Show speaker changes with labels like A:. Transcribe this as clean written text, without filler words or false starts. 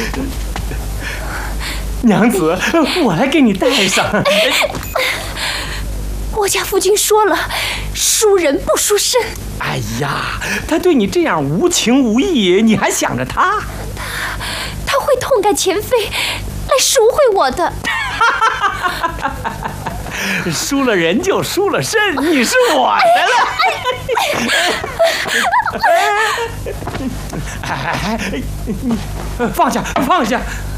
A: 娘子，我来给你带上。
B: 我家父君说了，输人不输身。
A: 哎呀，他对你这样无情无义，你还想着他？
B: 他会痛改前非，来赎回我的。
A: 输了人就输了身，你是我的了。放下，放下。